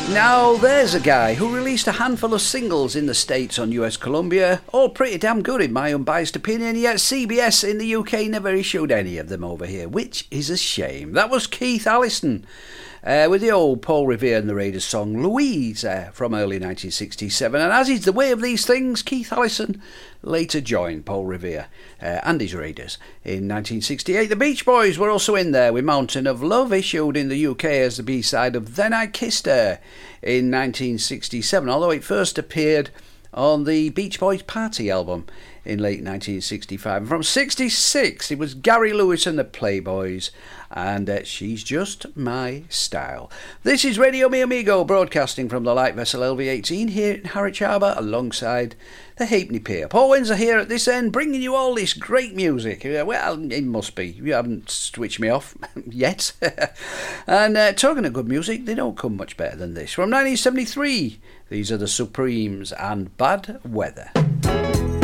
Now, there's a guy who released a handful of singles in the States on US Columbia, all pretty damn good in my unbiased opinion, yet CBS in the UK never issued any of them over here, which is a shame. That was Keith Allison, with the old Paul Revere and the Raiders song Louise from early 1967, and as is the way of these things, Keith Allison later joined Paul Revere and his Raiders in 1968. The Beach Boys were also in there with Mountain of Love, issued in the UK as the B-side of Then I Kissed Her in 1967, although it first appeared on the Beach Boys Party album in late 1965. And from 66 it was Gary Lewis and the Playboys and She's Just My Style. This is Radio Mi Amigo, broadcasting from the light vessel LV-18 here in Harwich Harbour alongside the Halfpenny Pier. Paul Windsor here at this end, bringing you all this great music. Well, it must be. You haven't switched me off yet. And talking of good music, they don't come much better than this. From 1973, these are the Supremes and Bad Weather.